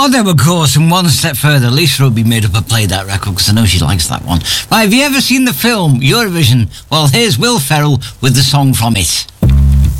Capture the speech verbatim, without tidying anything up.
Oh, there of course, and one step further, Lisa Rugby made up and played that record because I know she likes that one. Right, have you ever seen the film Eurovision? Well, here's Will Ferrell with the song from it.